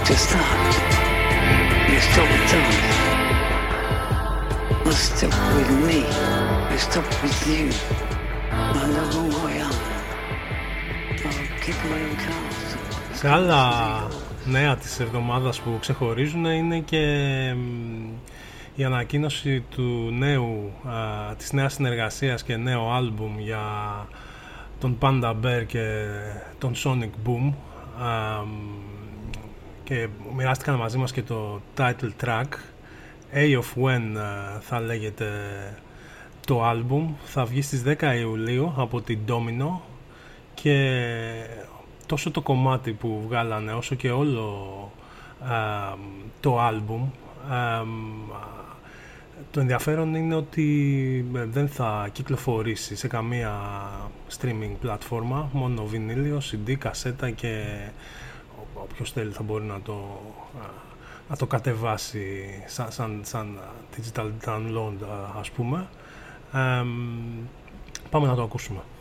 to start. You stop with them. You stop with me. You stop with you. I know who I am. I'll keep my own cards. Σε άλλα νέα της εβδομάδας που ξεχωρίζουν είναι και η ανακοίνωση του της νέας συνεργασίας και νέο άλμπουμ για τον Panda Bear και τον Sonic Boom, και μοιράστηκαν μαζί μας και το title track. A of When θα λέγεται το άλμπουμ, θα βγει στις 10 Ιουλίου από την Domino, και τόσο το κομμάτι που βγάλανε όσο και όλο το άλμπουμ, το ενδιαφέρον είναι ότι δεν θα κυκλοφορήσει σε καμία streaming πλατφόρμα, μόνο βινίλιο, CD, κασέτα, και όποιος θέλει θα μπορεί να το κατεβάσει σαν digital download, ας πούμε. Πάμε να το ακούσουμε.